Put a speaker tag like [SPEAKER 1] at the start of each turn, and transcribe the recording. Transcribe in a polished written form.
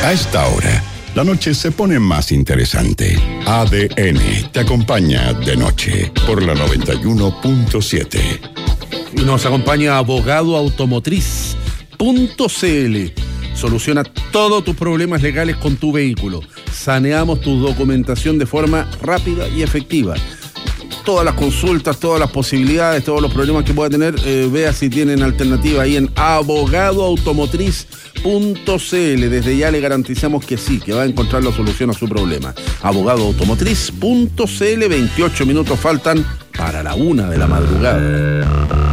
[SPEAKER 1] A esta hora, la noche se pone más interesante. ADN te acompaña de noche por la 91.7.
[SPEAKER 2] Y nos acompaña Abogado Automotriz.cl. Soluciona todos tus problemas legales con tu vehículo. Saneamos tu documentación de forma rápida y efectiva. Todas las consultas, todas las posibilidades, todos los problemas que pueda tener, vea si tienen alternativa ahí en abogadoautomotriz.cl. Desde ya le garantizamos que sí, que va a encontrar la solución a su problema. Abogadoautomotriz.cl. 28 minutos faltan para la 1 de la madrugada.